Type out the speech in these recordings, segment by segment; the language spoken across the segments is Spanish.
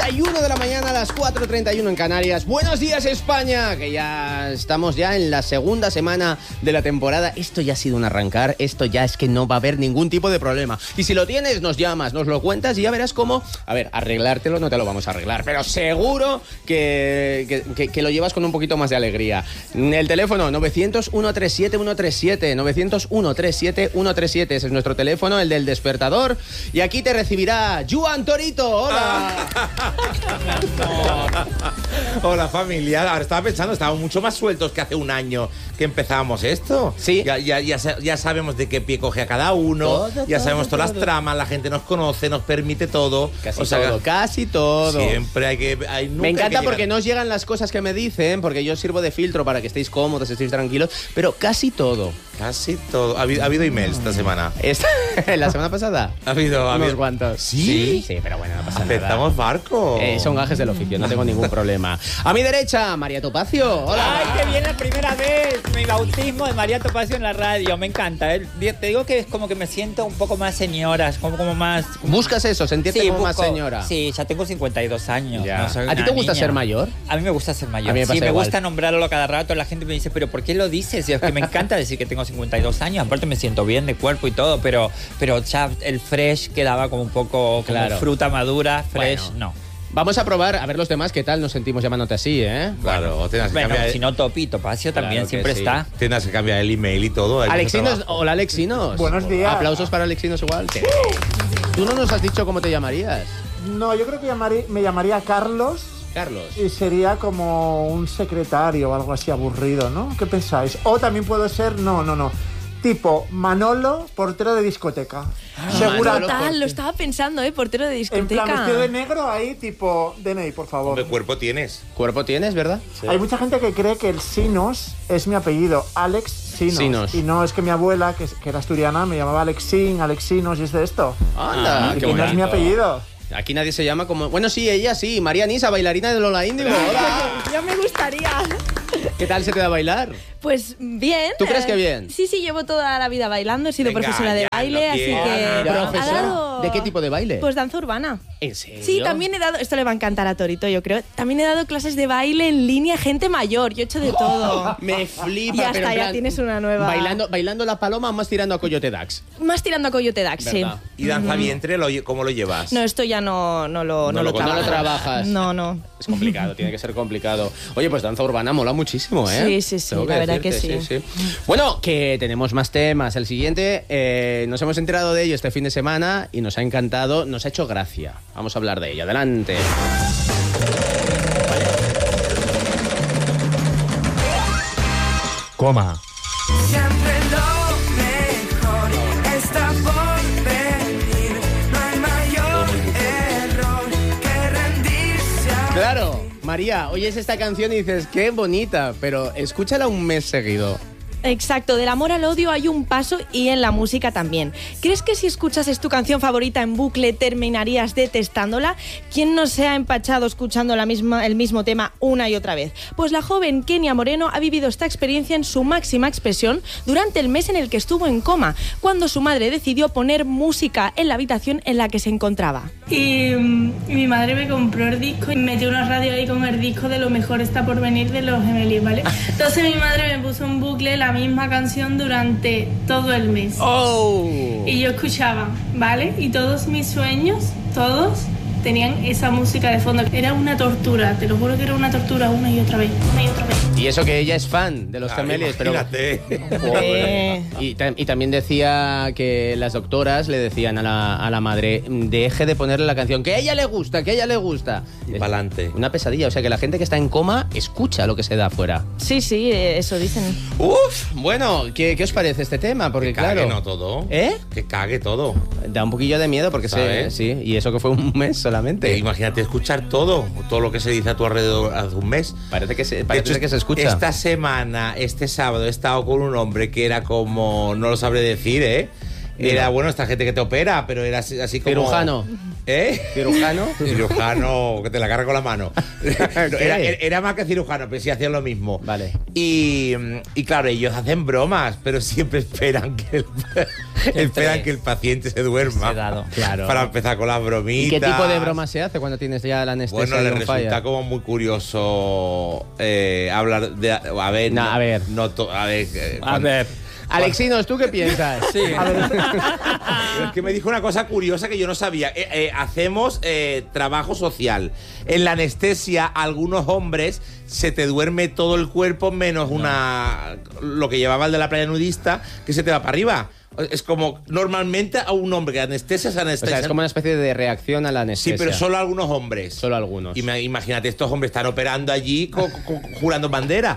4:31 de la mañana, a las 4:31 en Canarias. Buenos días, España, que ya estamos en la segunda semana de la temporada. Esto ya ha sido un arrancar, esto ya es que no va a haber ningún tipo de problema. Y si lo tienes, nos llamas, nos lo cuentas y ya verás cómo... A ver, arreglártelo no te lo vamos a arreglar, pero seguro que lo llevas con un poquito más de alegría. El teléfono 900-137-137, 900-137-137, ese es nuestro teléfono, el del despertador. Y aquí te recibirá Joan Torito. ¡Hola! Hola, familia. Ahora estaba pensando, estábamos mucho más sueltos que hace un año que empezamos esto. Sí. Ya sabemos de qué pie coge a cada uno, sabemos todas las tramas, la gente nos conoce, nos permite todo. Casi todo. Siempre me encanta porque no os llegan las cosas que me dicen, porque yo sirvo de filtro para que estéis cómodos, estéis tranquilos, pero casi todo. Casi todo. ¿Ha habido emails esta semana? ¿La semana pasada? Ha habido unos cuantos. ¿Sí? Sí, pero bueno, no pasa nada. Aceptamos barco. Son gajes del oficio, no tengo ningún problema. A mi derecha, María Topacio. Hola. ¡Ay, qué bien la primera vez! Mi bautismo de María Topacio en la radio, me encanta. Te digo que es como que me siento un poco más señora, como más... ¿Buscas eso, sentirte como más señora? Sí, ya tengo 52 años. Ya. No soy ¿A ti te gusta niña. Ser mayor? A mí me gusta ser mayor. A mí me pasa me igual. gusta nombrarlo cada rato. La gente me dice, ¿pero por qué lo dices? Y es que me encanta decir que tengo 52 años. Aparte me siento bien de cuerpo y todo, pero ya el fresh quedaba como un poco como fruta madura, fresh, bueno. No. Vamos a probar, a ver los demás qué tal nos sentimos llamándote así, ¿eh? Claro, tienes que cambiar... si no Topacio también siempre está. Tienes que cambiar el email y todo. Alexinos, hola Alexinos. Buenos días. Aplausos para Alexinos igual. ¿Tú no nos has dicho cómo te llamarías? No, yo creo que me llamaría Carlos. Carlos. Y sería como un secretario o algo así aburrido, ¿no? ¿Qué pensáis? O también puedo ser, no. Tipo Manolo, portero de discoteca. Segura. Total, lo estaba pensando, portero de discoteca. En plan, vestido de negro ahí, tipo DNI, por favor. ¿Qué cuerpo tienes? ¿Cuerpo tienes, verdad? Sí. Hay mucha gente que cree que el Sinos es mi apellido, Alex Sinos. Y no, es que mi abuela, que era asturiana, me llamaba Alexinos y es de esto. ¡Anda! Y que no es mi apellido. Aquí nadie se llama como... Bueno, sí, ella sí. María Nisa, bailarina de Lola Índigo. ¡Hola! Ya me gustaría. ¿Qué tal se te da bailar? Pues bien. ¿Tú crees que bien? Sí, llevo toda la vida bailando. He sido profesora de baile, así que... ¿Profesora? ¿De qué tipo de baile? Pues danza urbana. ¿En serio? Sí, también he dado... Esto le va a encantar a Torito, yo creo. También he dado clases de baile en línea a gente mayor. Yo he hecho de todo. Me flipa, ya pero está, ya tienes una nueva... ¿Bailando la paloma o más tirando a Coyote Dax? Más tirando a Coyote Dax, sí. ¿Y danza vientre, cómo lo llevas? No, esto ya no lo trabajas. No. Es complicado, tiene que ser complicado. Oye, pues danza urbana mola muchísimo, ¿eh? Sí, la verdad que sí. Bueno, que tenemos más temas. El siguiente, nos hemos enterado de ello este fin de semana y nos ha encantado, nos ha hecho gracia. Vamos a hablar de ello. Adelante. Coma. Siempre lo mejor está por venir. No hay mayor error que rendirse. Claro, María, oyes esta canción y dices, qué bonita, pero escúchala un mes seguido. Exacto, del amor al odio hay un paso y en la música también. ¿Crees que si escuchases tu canción favorita en bucle terminarías detestándola? ¿Quién no se ha empachado escuchando el mismo tema una y otra vez? Pues la joven Kenia Moreno ha vivido esta experiencia en su máxima expresión durante el mes en el que estuvo en coma, cuando su madre decidió poner música en la habitación en la que se encontraba. Y mi madre me compró el disco y metió una radio ahí con el disco de Lo mejor está por venir de los Gemelis, ¿vale? Entonces mi madre me puso en bucle la misma canción durante todo el mes. Y yo escuchaba, ¿vale? Y todos mis sueños, todos tenían esa música de fondo. Era una tortura, te lo juro que era una tortura una y otra vez. Y eso que ella es fan de los Gemelis, pero... Y también decía que las doctoras le decían a la madre, deje de ponerle la canción, que a ella le gusta. Y pa'lante. Una pesadilla, o sea que la gente que está en coma escucha lo que se da afuera. Sí, eso dicen. Bueno, ¿qué os parece este tema? Porque que cague, claro... no todo. Que cague todo. Da un poquillo de miedo porque sí, y eso que fue un mes solamente. Imagínate escuchar todo lo que se dice a tu alrededor hace un mes. Parece que se escucha. Esta semana, este sábado, he estado con un hombre que era como, no lo sabré decir, Era, bueno, esta gente que te opera, pero era así como... Cirujano. Cirujano, que te la carga con la mano. Era más que cirujano, pero sí hacían lo mismo. Vale. Y claro, ellos hacen bromas, pero siempre esperan que Esperan que el paciente se duerma. Claro. Para empezar con las bromitas. ¿Y qué tipo de broma se hace cuando tienes ya la anestesia? Bueno, le resulta como muy curioso hablar de... A ver. Alexinos, ¿tú qué piensas? Sí. A ver, Es que me dijo una cosa curiosa que yo no sabía. Hacemos trabajo social. En la anestesia, algunos hombres se te duerme todo el cuerpo menos lo que llevaba el de la playa nudista, que se te va para arriba. Es como, normalmente a un hombre que anestesia se anestesia. O sea, es como una especie de reacción a la anestesia. Sí, pero solo algunos hombres. Solo algunos. Imagínate, estos hombres están operando allí jurando bandera.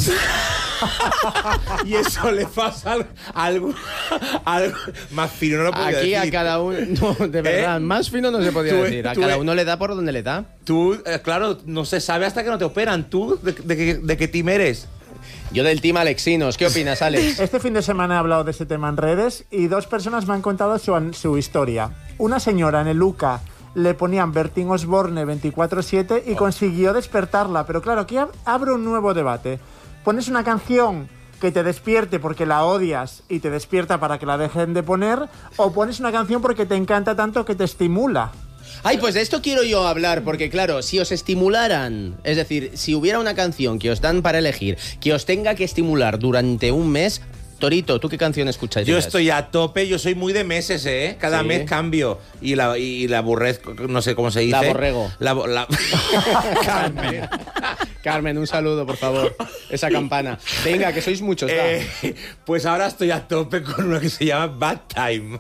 Y eso le pasa algo más fino, no lo puedo decir. Aquí a cada uno, no, de verdad, más fino no se podía decir. A cada uno le da por donde le da. Tú, claro, no se sabe hasta que no te operan. ¿Tú de qué team eres? Yo del team Alexinos. ¿Qué opinas, Alex? Este fin de semana he hablado de este tema en redes y 2 personas me han contado su historia. Una señora en el UCA le ponían Bertín Osborne 24/7 y consiguió despertarla. Pero claro, aquí abre un nuevo debate. Pones una canción que te despierte porque la odias y te despierta para que la dejen de poner, o pones una canción porque te encanta tanto que te estimula. Ay, pues de esto quiero yo hablar, porque claro, si os estimularan, es decir, si hubiera una canción que os dan para elegir, que os tenga que estimular durante un mes... Torito, ¿tú qué canción escuchas? Yo estoy a tope, yo soy muy de meses, ¿eh? Cada mes cambio. Y la aburrezco, no sé cómo se dice. La borrego. Carmen. Carmen, un saludo, por favor. Esa campana. Venga, que sois muchos. Pues ahora estoy a tope con una que se llama Bad Time.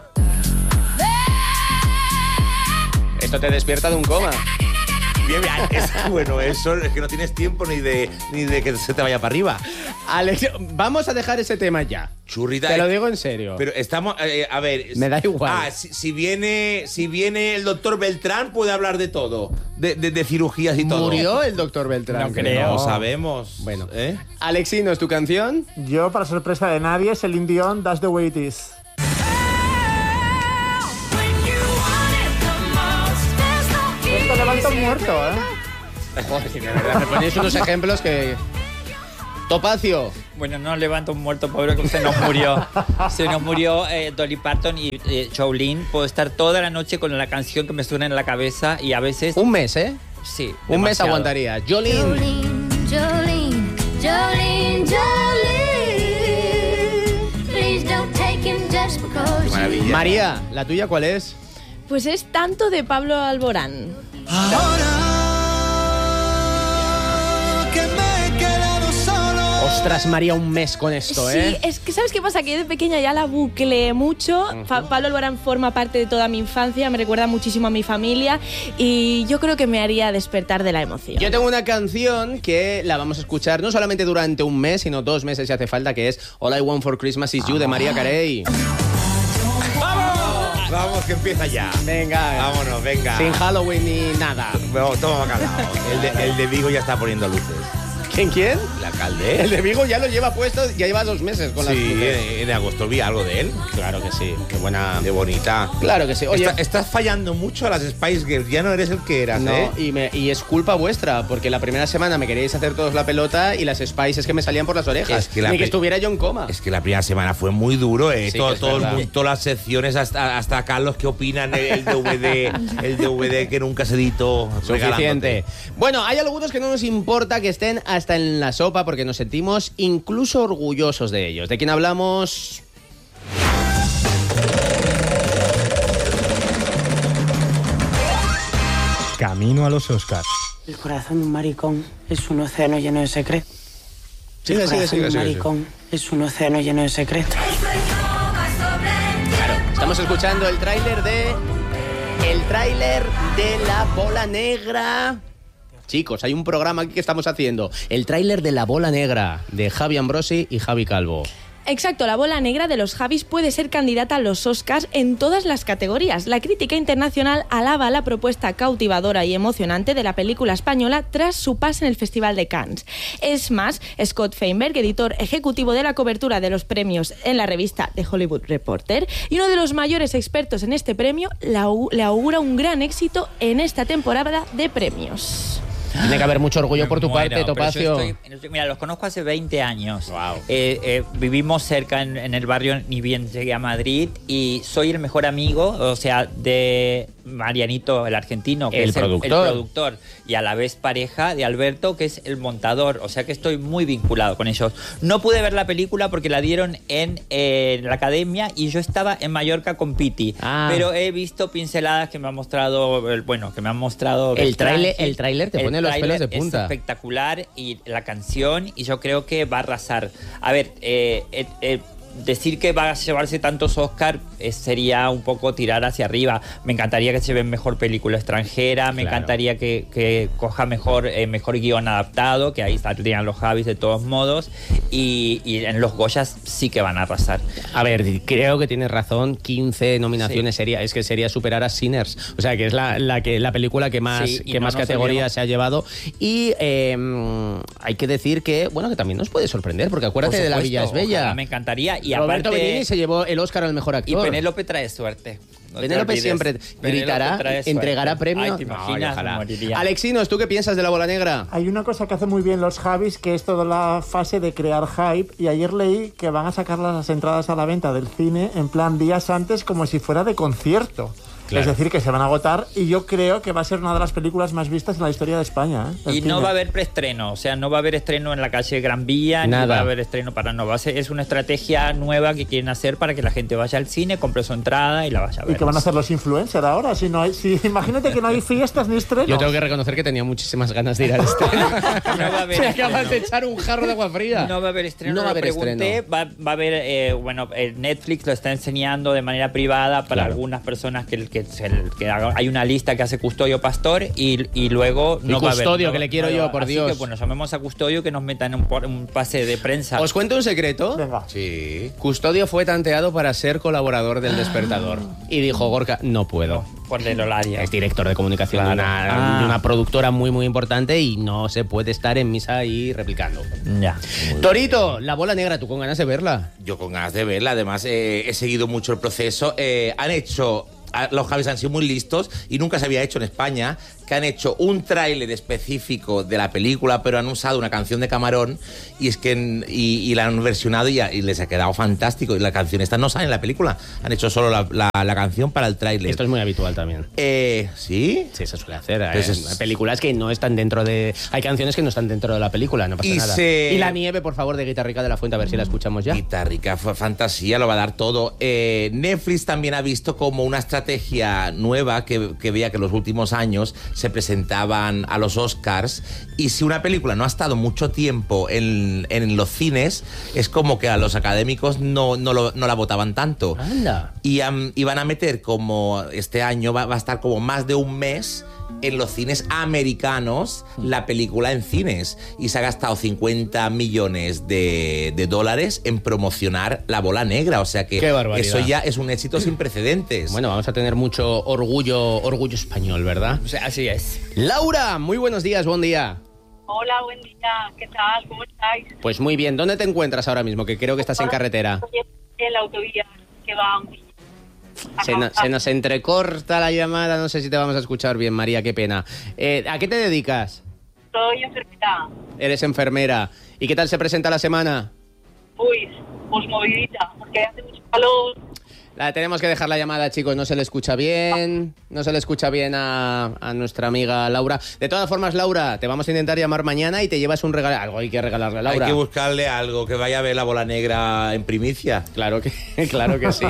Esto te despierta de un coma. Bien, bueno, eso es que no tienes tiempo ni de que se te vaya para arriba. Alex, vamos a dejar ese tema ya. Churrita. Te lo digo en serio. Pero estamos, a ver. Me da igual. Si viene el doctor Beltrán, puede hablar de todo. De cirugías y todo. ¿Murió el doctor Beltrán? No creo. No sabemos. Bueno. Alexinos, ¿tu canción? Yo, para sorpresa de nadie, es Celine Dion, That's the Way It Is. Esto levanta un muerto, ¿eh? Joder, de verdad, me ponéis unos ejemplos que... Topacio. Bueno, no levanta un muerto, pobre, que se nos murió. Dolly Parton y Jolene. Puedo estar toda la noche con la canción que me suena en la cabeza y a veces... Un mes, ¿eh? Sí. Un mes demasiado. aguantaría. Jolene. Jolene, Jolene, Jolene. Please don't take him just because Qué maravilla. María, ¿la tuya cuál es? Pues es tanto de Pablo Alborán. Ostras, María, un mes con esto, Sí, ¿eh? es que ¿sabes qué pasa? Que yo de pequeña ya la bucleé mucho. Pablo Alborán forma parte de toda mi infancia, me recuerda muchísimo a mi familia y yo creo que me haría despertar de la emoción. Yo tengo una canción que la vamos a escuchar no solamente durante un mes, sino 2 meses si hace falta, que es All I Want for Christmas Is You de María Carey. Vamos, que empieza ya. Venga. Vámonos, venga. Sin Halloween ni nada. Toma bacalao. El de Vigo ya está poniendo luces. ¿Quién? El alcalde. El de Vigo ya lo lleva puesto, ya lleva 2 meses con las Sí, luces. en agosto vi algo de él. Claro que sí, qué buena. De bonita. Claro que sí. Oye, Estás fallando mucho a las Spice Girls. Ya no eres el que eras, no, ¿eh? y es culpa vuestra, porque la primera semana me queríais hacer todos la pelota y las Spice es que me salían por las orejas. Es que la Ni que pe- estuviera yo en coma. Es que la primera semana fue muy duro, ¿eh? Sí, todo que es todo el verdad. mundo, todas las secciones, hasta Carlos que opinan el DVD que nunca se editó. Suficiente. Bueno, hay algunos que no nos importa que estén hasta en la sopa porque nos sentimos incluso orgullosos de ellos. ¿De quién hablamos? Camino a los Oscars. El corazón de un maricón es un océano lleno de secretos. Sigue, El corazón de un sigue. maricón es un océano lleno de secretos. Estamos escuchando el tráiler de La Bola Negra. Chicos, hay un programa aquí que estamos haciendo. El tráiler de La Bola Negra de Javi Ambrosi y Javi Calvo. Exacto, la bola negra de los Javis puede ser candidata a los Oscars en todas las categorías. La crítica internacional alaba la propuesta cautivadora y emocionante de la película española tras su pase en el Festival de Cannes. Es más, Scott Feinberg, editor ejecutivo de la cobertura de los premios en la revista The Hollywood Reporter y uno de los mayores expertos en este premio, le augura un gran éxito en esta temporada de premios. Tiene que haber mucho orgullo por tu parte, Pero Topacio. mira, los conozco hace 20 años. Wow. Vivimos cerca en el barrio, ni bien llegué a Madrid, y soy el mejor amigo, o sea, de Marianito, el argentino, que El es el productor. productor, y a la vez pareja de Alberto, que es el montador. O sea que estoy muy vinculado con ellos. No pude ver la película porque la dieron en la academia y yo estaba en Mallorca con Piti. Pero he visto pinceladas que me han mostrado, el tráiler te pone los pelos de punta. Es espectacular, y la canción, y yo creo que va a arrasar. A ver, decir que va a llevarse tantos Oscar sería un poco tirar hacia arriba. Me encantaría que se lleve mejor película extranjera, me encantaría que coja mejor guión adaptado, que ahí estarían los Javis de todos modos, y en los Goyas sí que van a arrasar. A ver, creo que tienes razón, 15 nominaciones sería superar a Sinners, o sea que es la película que más, Sí, y que no más nos categorías se ha llevado, y hay que decir que también nos puede sorprender, porque acuérdate de La Villa es Bella. Ojalá, me encantaría. Y Roberto aparte, Benigni se llevó el Oscar al mejor actor. Y Penélope trae suerte. No te Penélope olvides. siempre gritará, Penélope trae suerte. entregará premio. Ay, ¿te imaginas? ojalá. Moriría. Alexinos, ¿tú qué piensas de La Bola Negra? Hay una cosa que hace muy bien los Javis, que es toda la fase de crear hype, y ayer leí que van a sacar las entradas a la venta del cine en plan días antes, como si fuera de concierto. Claro. Es decir, que se van a agotar, y yo creo que va a ser una de las películas más vistas en la historia de España. Y no va a haber preestreno, o sea, no va a haber estreno en la calle Gran Vía, Nada. ni va a haber estreno para no. Es una estrategia nueva que quieren hacer para que la gente vaya al cine, compre su entrada y la vaya a ver. ¿Y qué van a hacer los influencers ahora? Imagínate que no hay fiestas ni estrenos. Yo tengo que reconocer que tenía muchísimas ganas de ir al estreno. No va a haber Se estreno. acabas de echar un jarro de agua fría. No va a haber estreno, No va a lo haber pregunté. estreno. Va a haber, Netflix lo está enseñando de manera privada para Claro. algunas personas hay una lista que hace Custodio Pastor, y luego no va a haber. Custodio, no- que le quiero no- yo, por así Dios. que, bueno, llamemos a Custodio que nos metan un pase de prensa. ¿Os cuento un secreto? Venga. Sí. Custodio fue tanteado para ser colaborador del Despertador. Y dijo, Gorka, no puedo. Por el horario. Es director de comunicación de una productora muy, muy importante, y no se puede estar en misa ahí replicando. Ya. Torito, La Bola Negra, ¿tú con ganas de verla? Yo con ganas de verla, además he seguido mucho el proceso. Los Javis han sido muy listos, y nunca se había hecho en España, que han hecho un tráiler específico de la película, pero han usado una canción de Camarón, y es que y la han versionado, y les ha quedado fantástico. Y la canción esta no sale en la película, han hecho solo la canción para el tráiler. Esto es muy habitual también. ¿Sí? Sí, se suele hacer. Pues Hay películas que no están dentro de... Hay canciones que no están dentro de la película, no pasa Y nada. se- Y La Nieve, por favor, de Guitarrica de la Fuente, a ver si la escuchamos ya. Guitarrica, fantasía, lo va a dar todo. Netflix también ha visto como una estrategia nueva que veía que en los últimos años se presentaban a los Oscars, y si una película no ha estado mucho tiempo en los cines, es como que a los académicos no la votaban tanto. Anda. Y van a meter, como este año va a estar como más de un mes en los cines americanos la película en cines, y se ha gastado 50 millones de dólares en promocionar La Bola Negra, o sea que Qué barbaridad. eso ya es un éxito sin precedentes. Bueno, vamos a tener mucho orgullo español, ¿verdad? O sea, así es. Laura, muy buenos días, buen día. Hola, buen día. ¿Qué tal? ¿Cómo estáis? Pues muy bien, ¿dónde te encuentras ahora mismo? Que creo que estás en carretera. En la autovía que va a un niño. Se nos entrecorta la llamada, no sé si te vamos a escuchar bien, María, qué pena. ¿A qué te dedicas? Soy enfermera. Eres enfermera. ¿Y qué tal se presenta la semana? Uy, pues movidita, porque hace mucho calor. Tenemos que dejar la llamada, chicos, no se le escucha bien. No se le escucha bien a nuestra amiga Laura. De todas formas, Laura, te vamos a intentar llamar mañana y te llevas un regalo. Algo hay que regalarle a Laura. Hay que buscarle algo, que vaya a ver La Bola Negra en primicia. Claro que sí.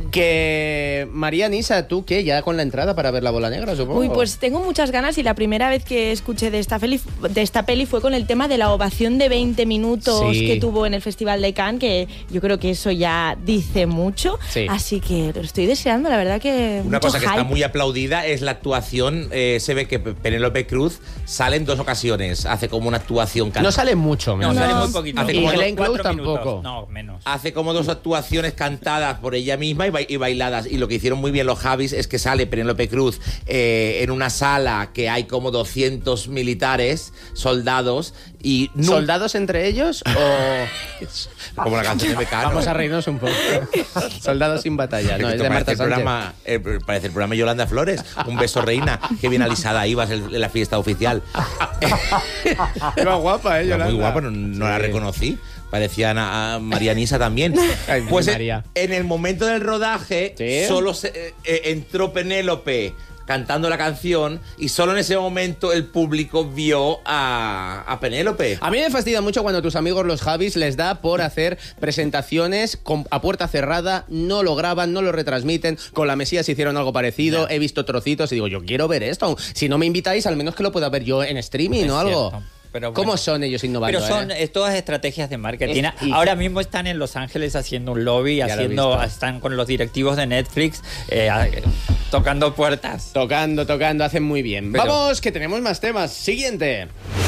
Que María Nisa, ¿tú qué? ¿Ya con la entrada para ver La Bola Negra, supongo? Uy, pues tengo muchas ganas, y la primera vez que escuché de esta peli fue con el tema de la ovación de 20 minutos Sí. que tuvo en el Festival de Cannes, que yo creo que eso ya dice mucho. Sí. Así que lo estoy deseando, la verdad que Una mucho cosa que está hype. muy aplaudida es la actuación. Se ve que Penélope Cruz sale en 2 ocasiones. Hace como una actuación. No sale mucho, No, menos. sale muy poquito. Hace Y como Glenn Close 4 minutos. tampoco. No, menos. Hace como 2 actuaciones cantadas por ella misma y bailadas. Y lo que hicieron muy bien los Javis es que sale Penélope Cruz en una sala que hay como 200 militares, soldados. Y ¿Soldados entre ellos o...? Como la canción de Mecano. Vamos a reírnos un poco. Soldados sin batalla. No, es de Parece Marta el Sánchez. programa, parece el programa Yolanda Flores. Un beso, reina. Qué bien alisada ibas en la fiesta oficial. Iba guapa, Era Yolanda. muy guapa, no la reconocí. Parecía a Marianisa también. Ay, Pues María. en el momento del rodaje, ¿Sí? solo entró Penélope cantando la canción y solo en ese momento el público vio a Penélope. A mí me fastidia mucho cuando tus amigos los Javis les da por hacer presentaciones a puerta cerrada, no lo graban, no lo retransmiten. Con la Mesías hicieron algo parecido, he visto trocitos y digo, yo quiero ver esto. Si no me invitáis, al menos que lo pueda ver yo en streaming o algo. cierto. Pero ¿Cómo bueno. son ellos innovando? Pero son todas estrategias de marketing. Y- Ahora mismo están en Los Ángeles haciendo un lobby, Ya lo he visto. están con los directivos de Netflix tocando puertas. Tocando, hacen muy bien. Pero- Vamos, que tenemos más temas. Siguiente.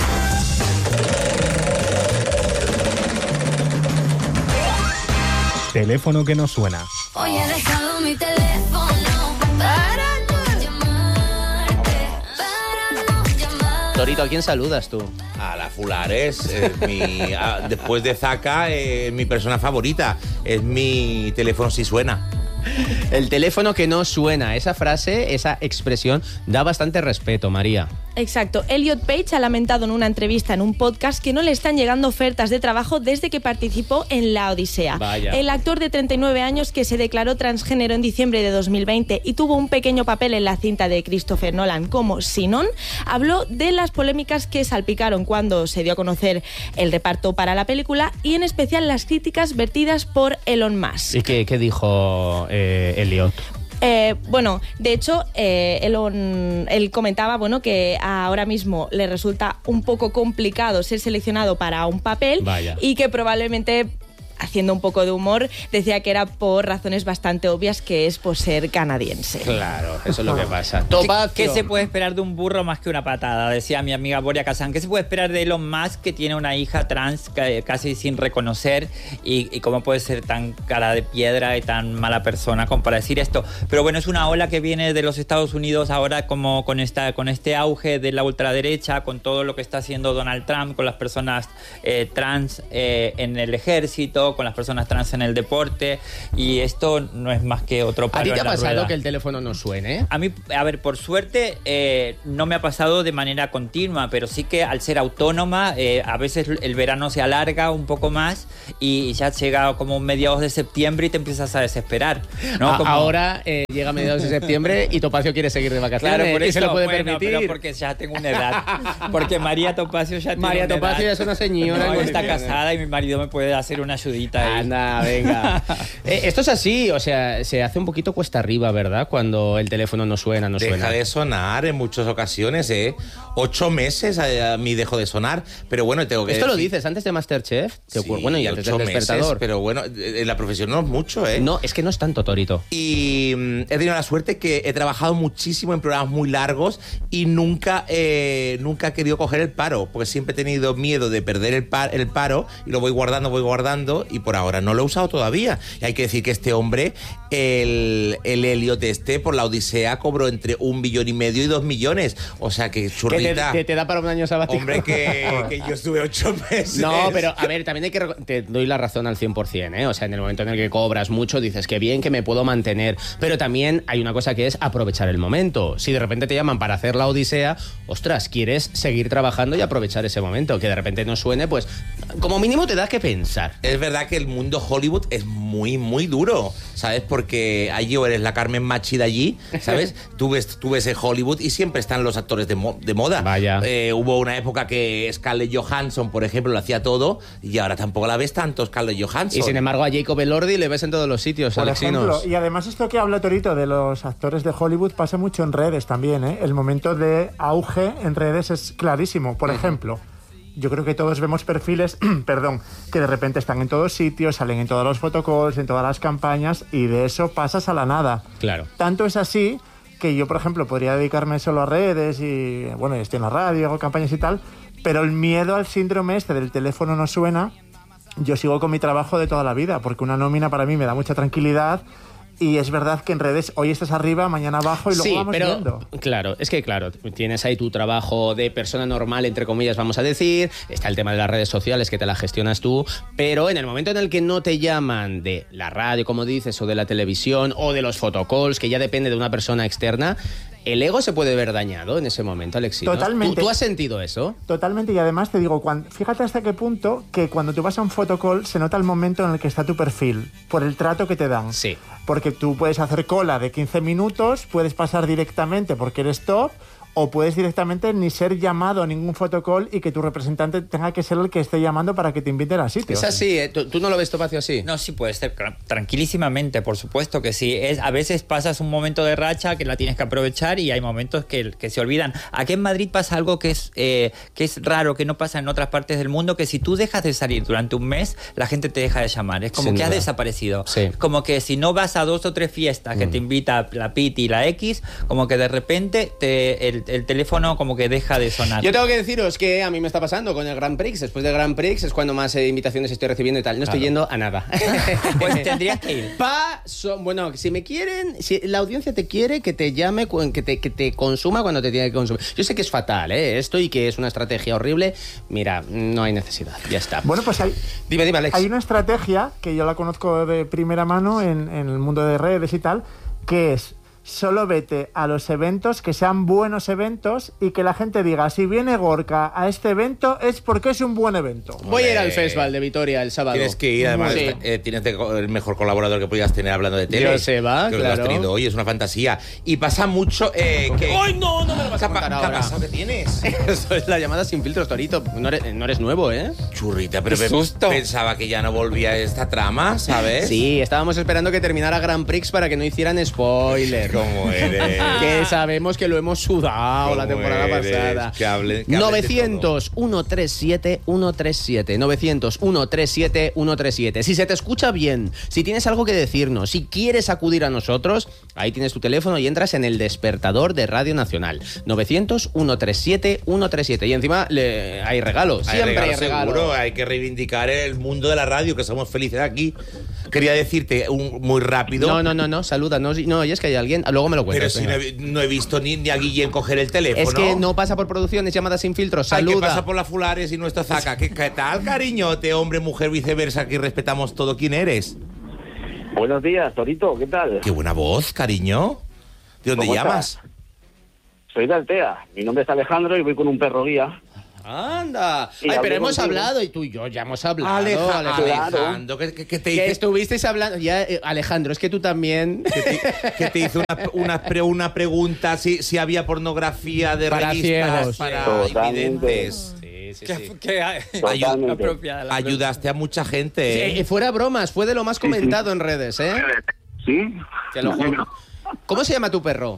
Teléfono que no suena. Hoy he dejado mi teléfono para no llamarte, para no llamarte. Torito, ¿a quién saludas tú? A la Fulares, después de Zaka, mi persona favorita. Es mi teléfono si suena. El teléfono que no suena. Esa frase, esa expresión, da bastante respeto, María. Exacto. Elliot Page ha lamentado en una entrevista en un podcast que no le están llegando ofertas de trabajo desde que participó en La Odisea. Vaya. El actor de 39 años que se declaró transgénero en diciembre de 2020 y tuvo un pequeño papel en la cinta de Christopher Nolan como Sinon, habló de las polémicas que salpicaron cuando se dio a conocer el reparto para la película y en especial las críticas vertidas por Elon Musk. ¿Y qué dijo Elliot? Bueno, de hecho, él comentaba que ahora mismo le resulta un poco complicado ser seleccionado para un papel. Vaya. Y que probablemente, haciendo un poco de humor, decía que era por razones bastante obvias, que es por ser canadiense. Claro, eso es lo que pasa. ¿Qué se puede esperar de un burro más que una patada? Decía mi amiga Boria Kazan. ¿Qué se puede esperar de Elon Musk, que tiene una hija trans casi sin reconocer? Y cómo puede ser tan cara de piedra y tan mala persona como para decir esto. Pero bueno, es una ola que viene de los Estados Unidos ahora, como con este auge de la ultraderecha, con todo lo que está haciendo Donald Trump, con las personas trans en el ejército, con las personas trans en el deporte. Y esto no es más que otro ¿A palo ti te en ha la pasado rueda. que el teléfono no suene? A mí, a ver, por suerte no me ha pasado de manera continua, pero sí que al ser autónoma, a veces el verano se alarga un poco más y ya llega como mediados de septiembre y te empiezas a desesperar, ¿no? Ahora llega mediados de septiembre y Topacio quiere seguir de vacaciones. Claro, por y eso, se lo puede bueno, permitir. pero porque ya tengo una edad. Porque María Topacio ya tiene María una Topacio edad. ya es una señora. No, en está condiciones. casada y mi marido me puede hacer una ayudita ahí. Anda, venga. Esto es así, o sea, se hace un poquito cuesta arriba, ¿verdad? Cuando el teléfono no suena, no Deja suena. de sonar en muchas ocasiones, 8 meses a mí dejo de sonar, pero bueno, tengo que Esto lo decir- dices antes de Masterchef. Sí, Bueno, y antes del 8 meses, despertador. pero bueno, en la profesión no es mucho, No, es que no es tanto, Torito. Y he tenido la suerte que he trabajado muchísimo en programas muy largos y nunca he querido coger el paro, porque siempre he tenido miedo de perder el paro y lo voy guardando y por ahora no lo he usado todavía. Y hay que decir que este hombre, el Elliot por la Odisea cobró entre 1,5 billones y 2 millones. O sea que churrita. Que te da para un año sabático. Hombre, que yo estuve 8 meses. No, pero a ver, también hay que... Te doy la razón al 100%, ¿eh? O sea, en el momento en el que cobras mucho, dices que bien, que me puedo mantener. Pero también hay una cosa que es aprovechar el momento. Si de repente te llaman para hacer la Odisea, ostras, quieres seguir trabajando y aprovechar ese momento. Que de repente no suene, pues como mínimo te da que pensar. Es verdad que el mundo Hollywood es muy, muy duro, ¿sabes? Porque allí o eres la Carmen Machi de allí, ¿sabes? Tú ves en Hollywood y siempre están los actores de moda. Vaya. Hubo una época que Scarlett Johansson, por ejemplo, lo hacía todo y ahora tampoco la ves tanto, Scarlett Johansson. Y sin embargo a Jacob Elordi le ves en todos los sitios, Por Alexinos. ejemplo, y además esto que habla Torito de los actores de Hollywood pasa mucho en redes también, ¿eh? El momento de auge en redes es clarísimo. Por ejemplo, yo creo que todos vemos perfiles, perdón, que de repente están en todos sitios, salen en todos los photocalls, en todas las campañas y de eso pasas a la nada. Claro. Tanto es así que yo, por ejemplo, podría dedicarme solo a redes y, bueno, estoy en la radio, hago campañas y tal, pero el miedo al síndrome este del teléfono no suena, yo sigo con mi trabajo de toda la vida, porque una nómina para mí me da mucha tranquilidad Y es verdad que en redes hoy estás arriba, mañana abajo y luego vamos viendo. Claro, es que claro, tienes ahí tu trabajo de persona normal, entre comillas, vamos a decir, está el tema de las redes sociales que te la gestionas tú, pero en el momento en el que no te llaman de la radio, como dices, o de la televisión, o de los photocalls, que ya depende de una persona externa, el ego se puede ver dañado en ese momento, Alexito. Totalmente. ¿Tú has sentido eso? Totalmente, y además te digo, fíjate hasta qué punto que cuando tú vas a un photocall se nota el momento en el que está tu perfil, por el trato que te dan. Sí. Porque tú puedes hacer cola de 15 minutos, puedes pasar directamente porque eres top, o puedes directamente ni ser llamado a ningún photocall y que tu representante tenga que ser el que esté llamando para que te inviten al sitio. Es así, ¿eh? ¿Tú no lo ves, Topacio, así? No, sí puede ser, tranquilísimamente, por supuesto que sí. A veces pasas un momento de racha que la tienes que aprovechar y hay momentos que se olvidan. Aquí en Madrid pasa algo que es raro, que no pasa en otras partes del mundo, que si tú dejas de salir durante un mes, la gente te deja de llamar. Es como Sin que has duda. desaparecido. Sí. Como que si no vas a 2 o 3 fiestas que te invita la Piti y la X, como que de repente el teléfono como que deja de sonar. Yo tengo que deciros que a mí me está pasando con el Grand Prix. Después del Grand Prix es cuando más invitaciones estoy recibiendo y tal. No estoy yendo a nada. Pues tendrías que ir. Bueno, si me quieren, si la audiencia te quiere, que te llame, que te consuma cuando te tiene que consumir. Yo sé que es fatal, esto, y que es una estrategia horrible. Mira, no hay necesidad. Ya está. Bueno, pues Dime, Alex. hay una estrategia que yo la conozco de primera mano en el mundo de redes y tal, que es: solo vete a los eventos que sean buenos eventos y que la gente diga, si viene Gorka a este evento es porque es un buen evento. Voy a ir al Festival de Vitoria el sábado. Tienes que ir, además, Sí. tienes el mejor colaborador que podías tener hablando de tele. Joseba, que lo claro. has tenido hoy, es una fantasía. Y pasa mucho que... ¡Ay, no! No me lo vas a contar ¿Qué ha ahora. pasado? ¿Qué tienes? Eso es la llamada sin filtros, Torito. No eres nuevo, ¿eh? Churrita, pero ¡Qué susto! pensaba que ya no volvía esta trama, ¿sabes? Sí, estábamos esperando que terminara Grand Prix para que no hicieran spoiler. ¿Cómo eres? Que sabemos que lo hemos sudado la temporada pasada. Que hablen 900-137-137. 900-137-137. Si se te escucha bien, si tienes algo que decirnos, si quieres acudir a nosotros, ahí tienes tu teléfono y entras en el despertador de Radio Nacional. 900-137-137. Y encima hay regalos. Siempre hay regalos. Seguro, hay que reivindicar el mundo de la radio, que somos felices aquí. Quería decirte muy rápido. No, saluda. No, y es que hay alguien. Luego me lo Pero cuentas. si venga. no he visto ni a Guillén coger el teléfono. Es que no pasa por producción, es llamada sin filtros. Ay, Saluda. ¿qué pasa por las fulares y nuestra zaca? ¿Qué tal, cariñote, hombre, mujer, viceversa? Aquí respetamos todo. ¿Quién eres? Buenos días, Torito, ¿qué tal? Qué buena voz, cariño. ¿De dónde ¿Cómo llamas? estás? Soy de Altea. Mi nombre es Alejandro y voy con un perro guía. Anda. Y Ay, hablo pero hemos contigo. hablado y tú y yo ya hemos hablado. Alejandro, ¿qué te Que dices? estuvisteis hablando. Ya, Alejandro, es que tú también. Que te hizo una pregunta si había pornografía de Para revistas ciegos. para Totalmente. invidentes. Sí. Totalmente. apropiada. Ayudaste a mucha gente. Sí, fuera bromas, fue de lo más comentado en redes, ¿eh? ¿Sí? Te lo juro. ¿Cómo se llama tu perro?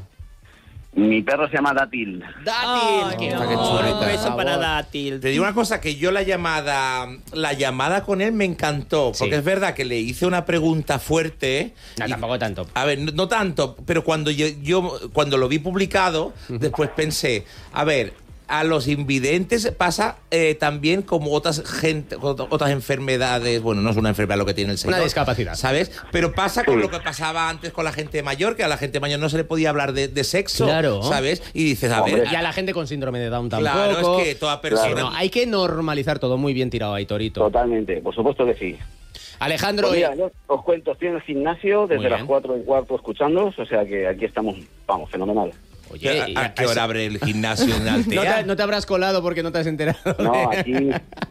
Mi perro se llama Dátil. Dátil. qué chulita. Un beso para Dátil. Te digo una cosa, que yo la llamada con él me encantó, porque Sí. es verdad que le hice una pregunta fuerte. No, tampoco tanto. A ver, no tanto, pero cuando yo cuando lo vi publicado, después pensé, a ver, a los invidentes pasa también como otras enfermedades. Bueno, no es una enfermedad lo que tiene el señor. Una discapacidad. ¿Sabes? Pero pasa con lo que pasaba antes con la gente mayor, que a la gente mayor no se le podía hablar de sexo. Claro. ¿Sabes? Y dices, a Hombre. ver. Y a la gente con síndrome de Down tampoco. Claro, es que toda persona. Sí, no, hay que normalizar todo. Muy bien tirado ahí, Torito. Totalmente, por supuesto que sí. Alejandro, Pues mira, yo os cuento, estoy en el gimnasio Muy desde las bien. 4:15 escuchándoos, o sea que aquí estamos, vamos, fenomenal. oye, ¿A qué hora abre el gimnasio en no Altea? te habrás colado porque no te has enterado. No, aquí...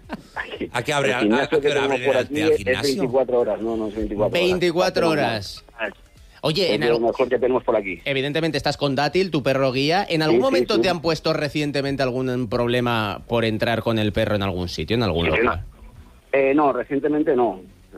¿A qué abre? El gimnasio ¿A qué que hora abre tenemos por el aquí Altea el es gimnasio? 24 horas, no es 24 horas. 24 horas. Oye, Es lo mejor que tenemos por aquí. evidentemente estás con Dátil, tu perro guía. ¿En algún Sí, momento sí. te han puesto recientemente algún problema por entrar con el perro en algún sitio, en algún lugar? No, recientemente no.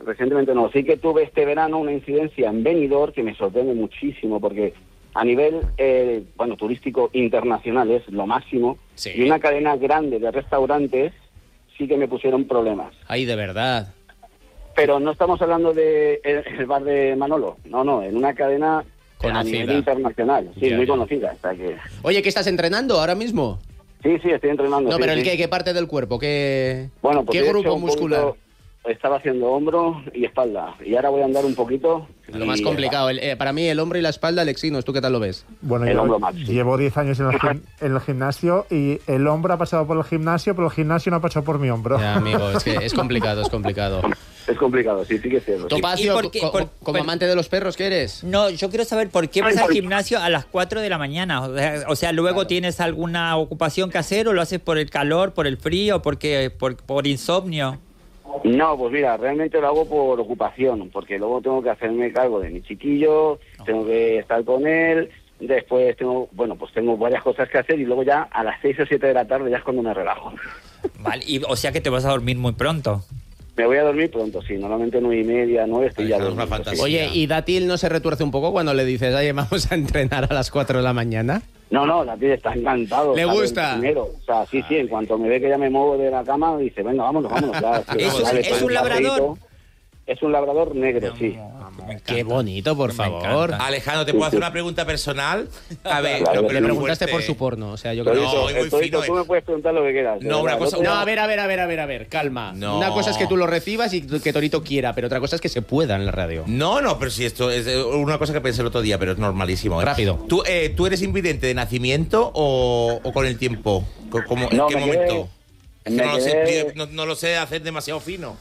Sí que tuve este verano una incidencia en Benidorm que me sorprende muchísimo porque a nivel turístico internacional es lo máximo. Sí. Y una cadena grande de restaurantes sí que me pusieron problemas. Ay, de verdad. Pero no estamos hablando de el bar de Manolo, no, en una cadena Conocida. a nivel internacional, sí, Ya, muy ya. conocida. O sea que... Oye, ¿qué estás entrenando ahora mismo? Sí, estoy entrenando. No, sí, pero sí. ¿qué parte del cuerpo? ¿Qué, Bueno, pues qué yo he hecho grupo un muscular? estaba haciendo hombro y espalda. Y ahora voy a andar un poquito. Lo más complicado. Para mí, el hombro y la espalda, Alexinos, ¿tú qué tal lo ves? Bueno, El yo hombro más, sí. llevo 10 años en el gimnasio y el hombro ha pasado por el gimnasio, pero el gimnasio no ha pasado por mi hombro. Ya, amigo, es que es complicado, es complicado. Es complicado, sí que es cierto. Topacio, ¿Y por qué? como amante de los perros que eres. No, yo quiero saber por qué vas al gimnasio a las 4 de la mañana. O sea, luego tienes alguna ocupación que hacer o lo haces por el calor, por el frío, porque por insomnio. No, pues mira, realmente lo hago por ocupación, porque luego tengo que hacerme cargo de mi chiquillo, tengo que estar con él, después tengo varias cosas que hacer y luego ya a las 6 o 7 de la tarde ya es cuando me relajo. Vale, o sea que te vas a dormir muy pronto. Me voy a dormir pronto, sí, normalmente 9:30, 9 estoy ya dormido. Sí. Oye, ¿y Dátil no se retuerce un poco cuando le dices, oye, vamos a entrenar a las 4 de la mañana? No, Dátil está encantado. ¿Le ¿sabes? gusta? Primero, o sea, sí, en cuanto me ve que ya me muevo de la cama, dice, venga, vámonos. Ya, ¿Es un labrador? Es un labrador negro, sí. Qué bonito, por favor. Alejandro, ¿te puedo hacer una pregunta personal? A ver, Claro, Le preguntaste por su porno, o sea, yo creo No, que... muy fino, Tú me puedes preguntar lo que quieras. No, una cosa- No, a ver, calma. No. Una cosa es que tú lo recibas y que Torito quiera, pero otra cosa es que se pueda en la radio. No, pero si esto es una cosa que pensé el otro día, pero es normalísimo. Rápido. ¿Tú eres invidente de nacimiento o con el tiempo? ¿En No, qué me momento? quedé- Es que me no lo sé, quedé- no lo sé hacer demasiado fino.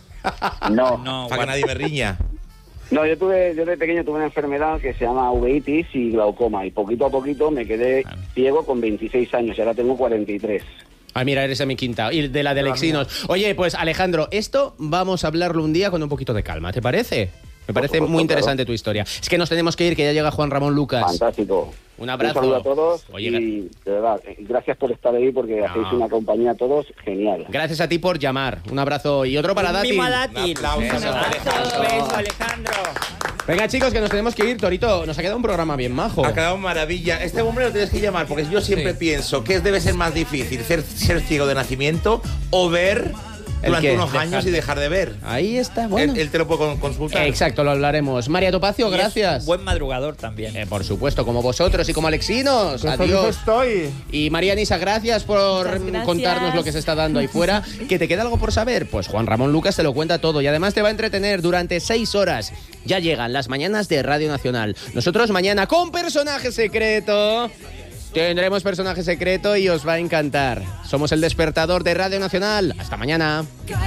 No. Para que nadie me riña. No, yo de pequeño tuve una enfermedad que se llama uveitis y glaucoma y poquito a poquito me quedé ciego con 26 años y ahora tengo 43. Ah, mira, eres a mi quinta. Y de la de Alexinos. Oye, pues Alejandro, esto vamos a hablarlo un día con un poquito de calma, ¿te parece? Me parece muy interesante tu historia. Es que nos tenemos que ir, que ya llega Juan Ramón Lucas. Fantástico. Un abrazo. Un saludo a todos. Oye, y de verdad, gracias por estar ahí porque hacéis una compañía a todos genial. gracias a ti por llamar. Un abrazo y otro para Un Dátil. mimo a Dátil. Un aplauso, Un abrazo, beso, Alejandro. Venga, chicos, que nos tenemos que ir. Torito, nos ha quedado un programa bien majo. Ha quedado maravilla. Este hombre lo tienes que llamar porque yo siempre pienso que debe ser más difícil ser ciego de nacimiento o ver durante qué? unos años y dejar de ver. Ahí está, bueno. Él te lo puede consultar. Exacto, lo hablaremos. María Topacio, Y es gracias. buen madrugador también. Por supuesto, como vosotros y como Alexinos. Qué feliz Adiós. estoy. Y María Nisa, gracias por Muchas gracias. contarnos lo que se está dando ahí fuera. ¿Que te queda algo por saber? Pues Juan Ramón Lucas te lo cuenta todo y además te va a entretener durante 6 horas. Ya llegan las mañanas de Radio Nacional. Nosotros mañana con personaje secreto. Tendremos personaje secreto y os va a encantar. Somos el despertador de Radio Nacional. Hasta mañana.